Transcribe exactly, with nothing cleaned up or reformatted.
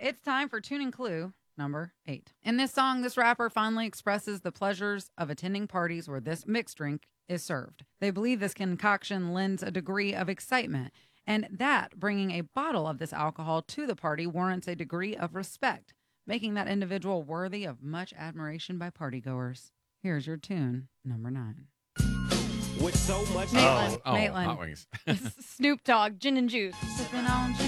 It's time for Tuning Clue number eight. In this song, this rapper finally expresses the pleasures of attending parties where this mixed drink is served. They believe this concoction lends a degree of excitement, and that bringing a bottle of this alcohol to the party warrants a degree of respect, making that individual worthy of much admiration by partygoers. Here's your tune, number nine. With so much Maitland. Oh, oh Maitland. Hot Wings. Snoop Dogg, Gin and Juice. Sipping on gin